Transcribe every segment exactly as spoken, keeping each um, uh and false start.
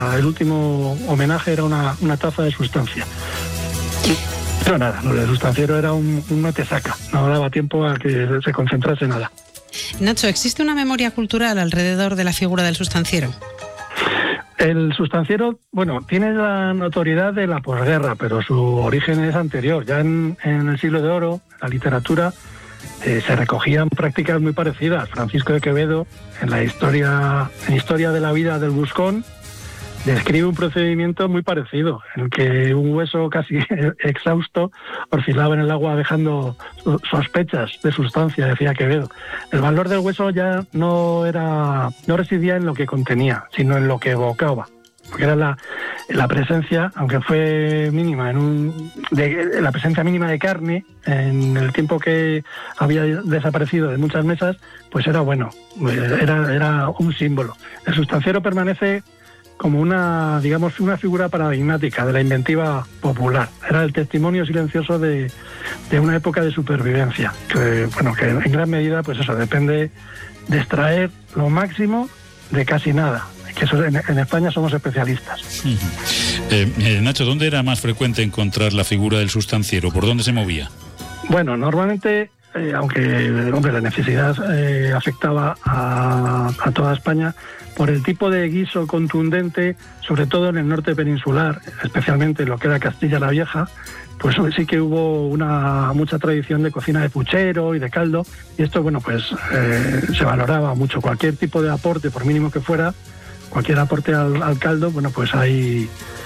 el último homenaje era una, una taza de sustancia. Pero nada, lo del sustanciero era un, una tesaca, no daba tiempo a que se concentrase nada. Nacho, ¿existe una memoria cultural alrededor de la figura del sustanciero? El sustanciero, bueno, tiene la notoriedad de la posguerra, pero su origen es anterior. Ya en, en el siglo de oro, la literatura, eh, se recogían prácticas muy parecidas. Francisco de Quevedo, en la historia, en Historia de la vida del Buscón, describe un procedimiento muy parecido, en el que un hueso casi exhausto oscilaba en el agua dejando sospechas de sustancia, decía Quevedo. El valor del hueso ya no era, no residía en lo que contenía, sino en lo que evocaba, porque era la, la presencia, aunque fue mínima, en un, de, la presencia mínima de carne en el tiempo que había desaparecido de muchas mesas, pues era bueno, era, era un símbolo. El sustanciero permanece como una, digamos, una figura paradigmática de la inventiva popular. Era el testimonio silencioso de, de una época de supervivencia, que, bueno, que en gran medida, pues eso, depende de extraer lo máximo de casi nada, que eso en, en España somos especialistas. Uh-huh. eh, eh, Nacho, ¿dónde era más frecuente encontrar la figura del sustanciero? ¿Por dónde se movía? Bueno, normalmente, eh, aunque hombre, la necesidad eh, afectaba a, a toda España, por el tipo de guiso contundente, sobre todo en el norte peninsular, especialmente en lo que era Castilla la Vieja, pues sí que hubo una mucha tradición de cocina de puchero y de caldo, y esto, bueno, pues eh, se valoraba mucho. Cualquier tipo de aporte, por mínimo que fuera, cualquier aporte al, al caldo, bueno, pues ahí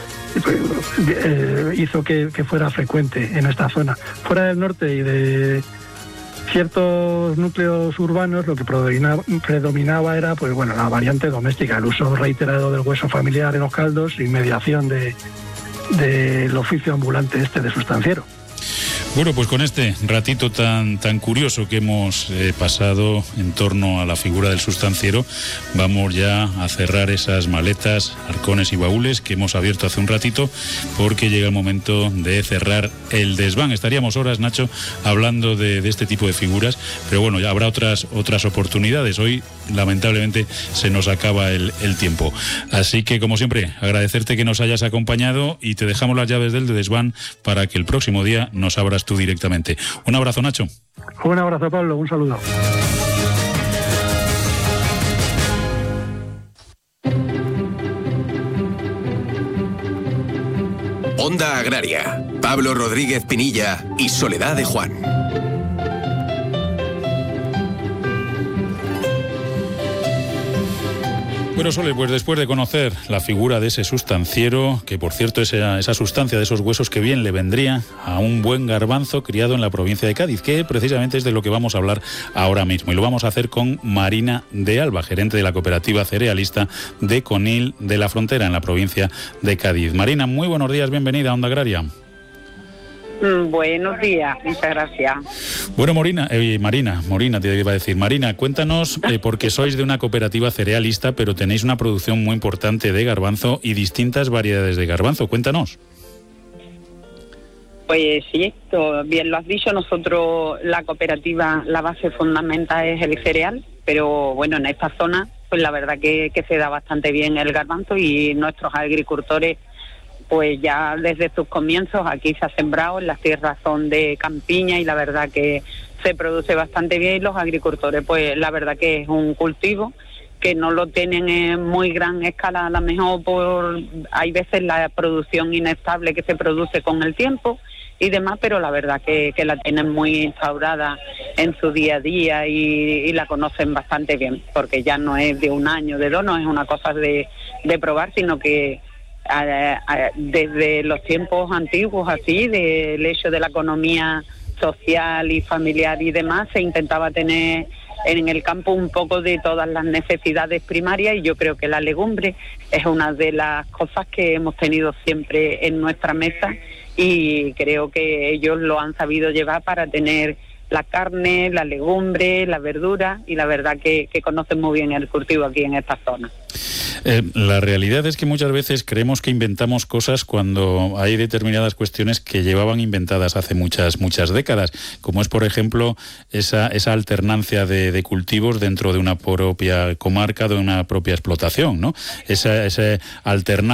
eh, hizo que, que fuera frecuente en esta zona. Fuera del norte y de ciertos núcleos urbanos, lo que predominaba, predominaba era, pues bueno, la variante doméstica, el uso reiterado del hueso familiar en los caldos y mediación de del oficio ambulante este de sustanciero. Bueno, pues con este ratito tan tan curioso que hemos eh, pasado en torno a la figura del sustanciero, vamos ya a cerrar esas maletas, arcones y baúles que hemos abierto hace un ratito, porque llega el momento de cerrar el desván. Estaríamos horas, Nacho, hablando de, de este tipo de figuras, pero bueno, ya habrá otras otras oportunidades. Hoy, lamentablemente, se nos acaba el, el tiempo. Así que, como siempre, agradecerte que nos hayas acompañado y te dejamos las llaves del desván para que el próximo día nos abras tú directamente. Un abrazo, Nacho. Un abrazo, Pablo. Un saludo. Onda Agraria. Pablo Rodríguez Pinilla y Soledad de Juan. Bueno, Sole, pues después de conocer la figura de ese sustanciero, que por cierto esa, esa sustancia de esos huesos que bien le vendría a un buen garbanzo criado en la provincia de Cádiz, que precisamente es de lo que vamos a hablar ahora mismo. Y lo vamos a hacer con Marina de Alba, gerente de la cooperativa cerealista de Conil de la Frontera, en la provincia de Cádiz. Marina, muy buenos días, bienvenida a Onda Agraria. Buenos días, muchas gracias. Bueno, Marina, eh, Marina, Marina te iba a decir. Marina, cuéntanos, eh, porque sois de una cooperativa cerealista, pero tenéis una producción muy importante de garbanzo y distintas variedades de garbanzo. Cuéntanos. Pues sí, todo bien lo has dicho. Nosotros, la cooperativa, la base fundamental es el cereal, pero bueno, en esta zona, pues la verdad que, que se da bastante bien el garbanzo y nuestros agricultores, pues ya desde sus comienzos aquí se ha sembrado, en las tierras son de campiña y la verdad que se produce bastante bien, y los agricultores, pues la verdad que es un cultivo que no lo tienen en muy gran escala, a lo mejor por hay veces la producción inestable que se produce con el tiempo y demás, pero la verdad que, que la tienen muy instaurada en su día a día y, y la conocen bastante bien, porque ya no es de un año, de dos, no es una cosa de, de probar, sino que A, a, desde los tiempos antiguos, así, del hecho de la economía social y familiar y demás, se intentaba tener en el campo un poco de todas las necesidades primarias, y yo creo que la legumbre es una de las cosas que hemos tenido siempre en nuestra mesa, y creo que ellos lo han sabido llevar para tener la carne, la legumbre, la verdura, y la verdad que, que conocen muy bien el cultivo aquí en esta zona. Eh, la realidad es que muchas veces creemos que inventamos cosas cuando hay determinadas cuestiones que llevaban inventadas hace muchas muchas décadas, como es, por ejemplo, esa esa alternancia de, de cultivos dentro de una propia comarca, de una propia explotación, ¿no? Esa, ese alternar